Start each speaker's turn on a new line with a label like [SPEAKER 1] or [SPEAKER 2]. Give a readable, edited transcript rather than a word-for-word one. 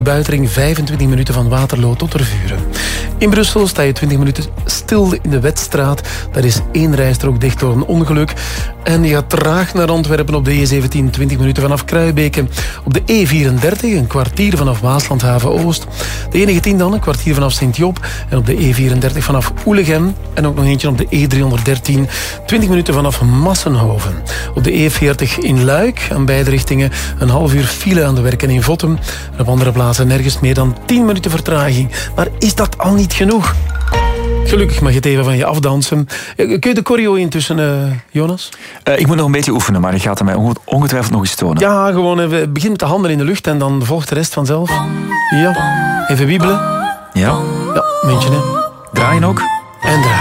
[SPEAKER 1] Buitenring 25 minuten van Waterloo tot Tervuren. In Brussel sta je 20 minuten stil in de Wetstraat. Daar is 1 rijstrook dicht door een ongeluk. En je gaat traag naar Antwerpen op de E17, 20 minuten vanaf Kruibeke. Op de E34 een kwartier vanaf Maaslandhaven-Oost. De E19 dan een kwartier vanaf Sint-Job. En op de E34 vanaf Oelegem. En ook nog eentje op de E313, 20 minuten vanaf Massenhoven. Op de E40 in Luik, aan beide richtingen een half uur file aan de werken in Vottem. En op andere plaatsen nergens meer dan 10 minuten vertraging. Maar is dat al niet genoeg? Gelukkig mag je het even van je afdansen. Kun je de choreo intussen, Jonas?
[SPEAKER 2] Ik moet nog een beetje oefenen, maar ik ga het mij ongetwijfeld nog eens tonen.
[SPEAKER 1] Ja, gewoon even. Begin met de handen in de lucht en dan volgt de rest vanzelf. Ja, even wiebelen.
[SPEAKER 2] Ja.
[SPEAKER 1] Ja, muntje, hè.
[SPEAKER 2] Draaien ook.
[SPEAKER 1] En draaien.